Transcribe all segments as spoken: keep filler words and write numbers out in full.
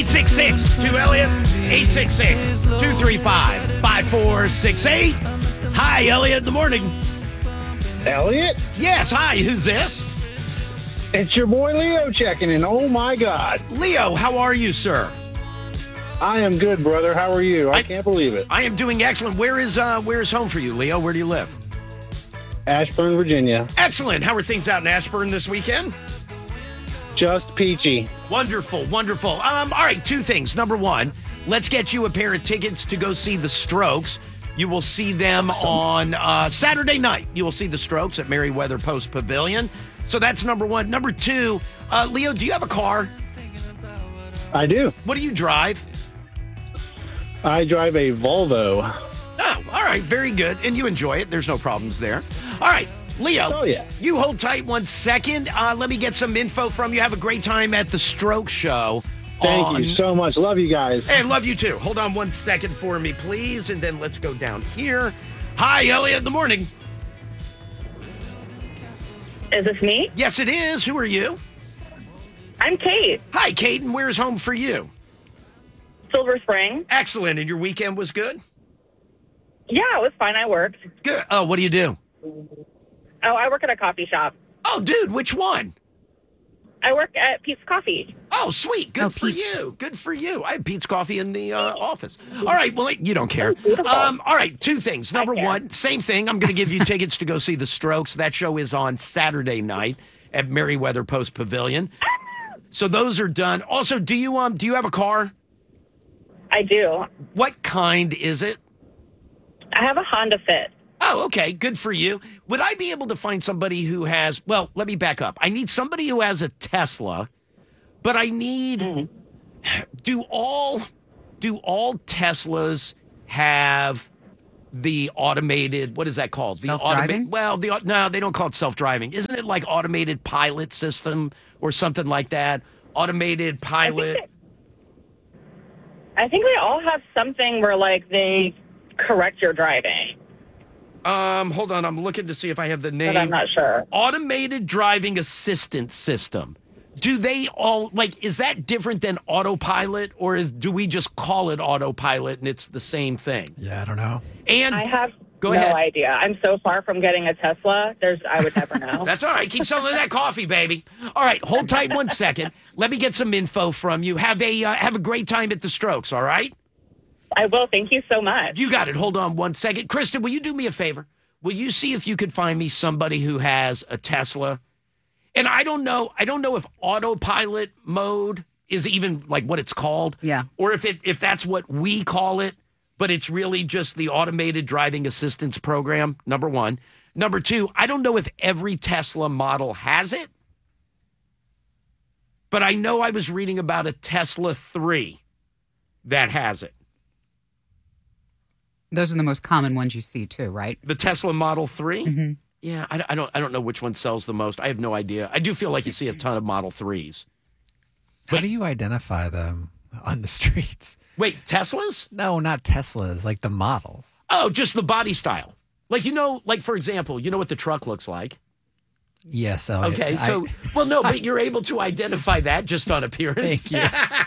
eight six six two Elliot, eight six six two three five five four six eight. Hi, Elliot. Good morning. Elliot? Yes, hi. Who's this? It's your boy Leo checking in. Oh, my God. Leo, how are you, sir? I am good, brother. How are you? I, I- can't believe it. I am doing excellent. Where is uh, where is home for you, Leo? Where do you live? Ashburn, Virginia. Excellent. How are things out in Ashburn this weekend? Just peachy. Wonderful, wonderful. Um, all right, two things. Number one, let's get you a pair of tickets to go see the Strokes. You will see them on uh, Saturday night. You will see the Strokes at Merriweather Post Pavilion. So that's number one. Number two, uh, Leo, do you have a car? I do. What do you drive? I drive a Volvo. Oh, all right, very good. And you enjoy it. There's no problems there. All right, Leo. Oh, yeah. You hold tight one second. Uh, let me get some info from you. Have a great time at the Stroke Show. Thank on- you so much. Love you guys. Hey, love you too. Hold on one second for me, please, and then let's go down here. Hi, Elliot. Good morning. Is this me? Yes, it is. Who are you? I'm Kate. Hi, Kate, and where's home for you? Silver Spring. Excellent. And your weekend was good? Yeah, it was fine. I worked. Good. Oh, what do you do? Oh, I work at a coffee shop. Oh, dude, which one? I work at Pete's Coffee. Oh, sweet. Good Oh, for Pete's. you. Good for you. I had Pete's Coffee in the uh, office. All right. Well, you don't care. beautiful. Um, all right. Two things. Number care. one, same thing. I'm going to give you tickets to go see the Strokes. That show is on Saturday night at Merriweather Post Pavilion. So those are done. Also, do you um do you have a car? I do. What kind is it? I have a Honda Fit. Oh, okay. Good for you. Would I be able to find somebody who has, well, let me back up. I need somebody who has a Tesla, but I need, do all, do all Teslas have the automated, what is that called? The Self-driving? automa- Well, the, no, they don't call it self-driving. Isn't it like automated pilot system or something like that? Automated pilot. I think they all have something where, like, they correct your driving, Um, hold on. I'm looking to see if I have the name. but I'm not sure. Automated driving assistance system. Do they all, like, is that different than autopilot, or is do we just call it autopilot and it's the same thing? Yeah, I don't know. And I have Go no ahead. idea. I'm so far from getting a Tesla. There's, I would never know. that's all right. Keep selling that coffee, baby. All right, hold tight one second. Let me get some info from you. Have a uh, have a great time at the Strokes. All right. I will. Thank you so much. You got it. Hold on one second. Kristen, will you do me a favor? Will you see if you could find me somebody who has a Tesla? And I don't know, I don't know if autopilot mode is even like what it's called. Yeah. Or if it if that's what we call it, but it's really just the automated driving assistance program, number one. Number two, I don't know if every Tesla model has it. But I know I was reading about a Tesla three that has it. Those are the most common ones you see, too, right? The Tesla Model three? Mm-hmm. Yeah, I, I don't I don't know which one sells the most. I have no idea. I do feel like you see a ton of Model threes. How do you identify them on the streets? Wait, Teslas? No, not Teslas, like the models. Oh, just the body style. Like, you know, like, for example, you know what the truck looks like? Yes, Elliot. Okay, I- so, well, no, but you're able to identify that just on appearance. Thank you.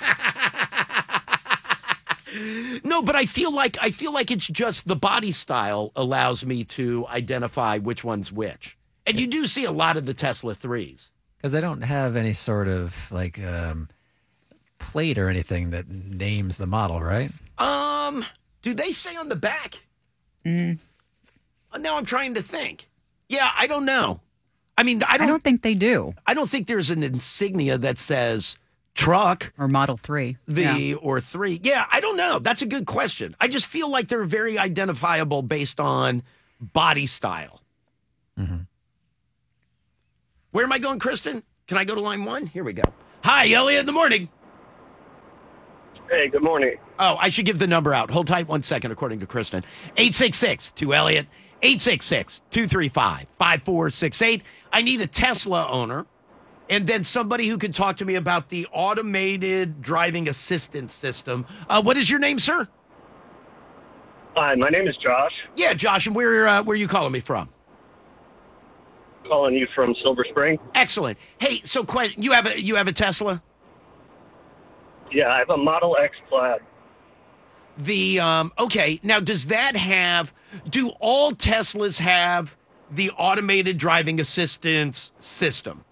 No, but I feel like I feel like it's just the body style allows me to identify which one's which. And you do see a lot of the Tesla threes. Because they don't have any sort of like um, plate or anything that names the model, right? Um, do they say on the back? Mm. Now I'm trying to think. Yeah, I don't know. I mean, I I don't. don't think they do. I don't think there's an insignia that says truck, Or Model three. the Yeah. or three. Yeah, I don't know. That's a good question. I just feel like they're very identifiable based on body style. Mm-hmm. Where am I going, Kristen? Can I go to line one? Here we go. Hi, Elliot. In the morning. Hey, good morning. Oh, I should give the number out. Hold tight one second, according to Kristen. eight six six two Elliot, eight six six two three five five four six eight. I need a Tesla owner and then somebody who can talk to me about the automated driving assistance system. Uh, what is your name, sir? Hi, my name is Josh. Yeah, Josh, and where, uh, where are you calling me from? Calling you from Silver Spring. Excellent. Hey, so que- you have a you have a Tesla? Yeah, I have a Model X Plaid. The um, okay, now does that have? Do all Teslas have the automated driving assistance system?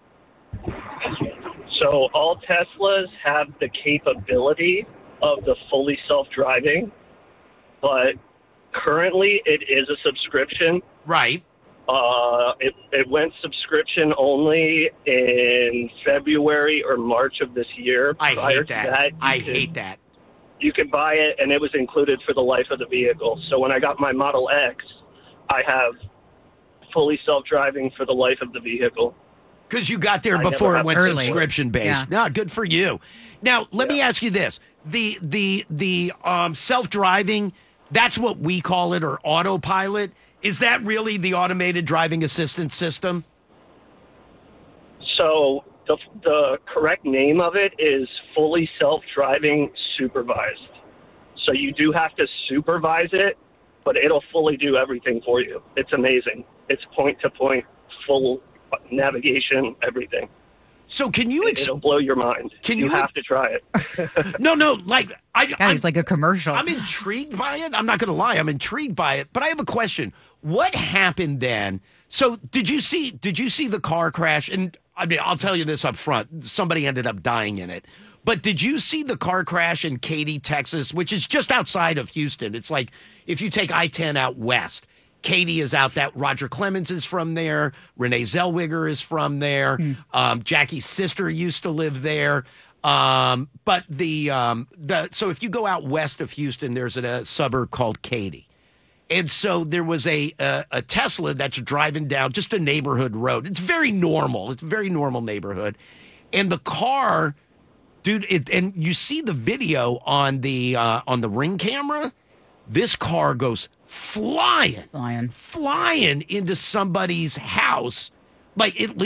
So all Teslas have the capability of the fully self-driving, but currently it is a subscription. Right. Uh, it, it went subscription only in February or March of this year. I Prior hate to that. you I could- hate that. You could buy it, and it was included for the life of the vehicle. So when I got my Model X, I have fully self-driving for the life of the vehicle. Because you got there I before never it have went Early. subscription based. Yeah. No, good for you. Now, let me ask you this: the the the um, self driving, that's what we call it, or autopilot. Is that really the automated driving assistance system? So the, the correct name of it is fully self-driving supervised. So you do have to supervise it, but it'll fully do everything for you. It's amazing. It's point-to-point, full navigation, everything. So can you? Ex- It'll blow your mind. Can you you- have to try it. no, no. Like I, God, I'm, he's like a commercial. I'm intrigued by it. I'm not going to lie. I'm intrigued by it. But I have a question. What happened then? So did you see? Did you see the car crash? And I mean, I'll tell you this up front. Somebody ended up dying in it. But did you see the car crash in Katy, Texas, which is just outside of Houston? It's like if you take I ten out west. Katy is out that Roger Clemens is from there. Renee Zellweger is from there. Um, Jackie's sister used to live there. Um, but the um, the so if you go out west of Houston, there's a, a suburb called Katy. And so there was a, a a Tesla that's driving down just a neighborhood road. It's very normal. It's a very normal neighborhood. And the car, dude, it, and you see the video on the uh, on the Ring camera. This car goes flying, Flying. flying into somebody's house. Like it